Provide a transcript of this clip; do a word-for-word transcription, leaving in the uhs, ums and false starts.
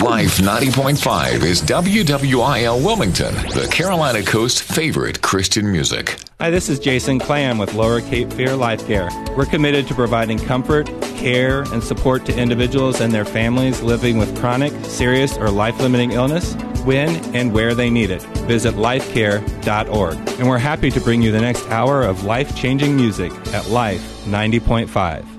Life ninety point five is W W I L Wilmington, the Carolina Coast's favorite Christian music. Hi, this is Jason Clam with Lower Cape Fear Life Care. We're committed to providing comfort, care, and support to individuals and their families living with chronic, serious, or life-limiting illness when and where they need it. Visit life care dot org. And we're happy to bring you the next hour of life-changing music at Life ninety point five.